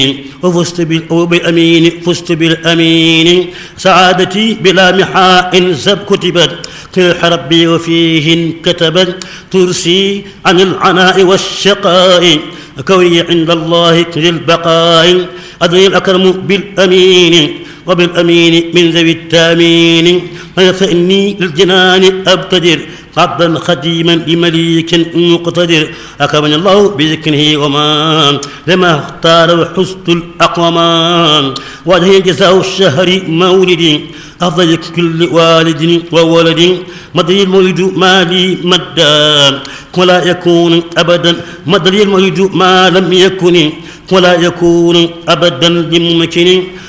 فزت بالأمين سعادتي بلا محاء زب كتبت تلح ربي وفيه انكتبت ترسي عن العناء والشقاء كوني عند الله للبقاء أدري الأكرم بالأمين وبالأمين من ذوي التامين فإني للجنان أبتدر عبدا خديما لمليك مقتدر أكرمني الله بذكره وما لما اختار حسن الأقومان وجه جزاء الشهر مولدي أفضل كل والد وولد مدري المولد مالي مدى ولا يكون أبدا مدري المولد ما لم يكن ولا يكون أبدا لممكن